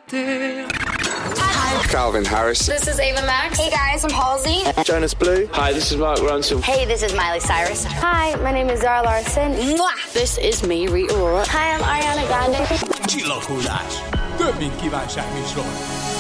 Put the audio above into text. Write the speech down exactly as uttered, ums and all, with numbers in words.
Calvin Harris. This is Ava Max. Hey guys, I'm Halsey. Jonas Blue. Hi, this is Mark Ronson. Hey, this is Miley Cyrus. Hi, my name is Zara Larsson. Mwah! This is me, Rita Ora. Hi, I'm Ariana Grande. Csillaghullás. Több, mint kívánság műsor.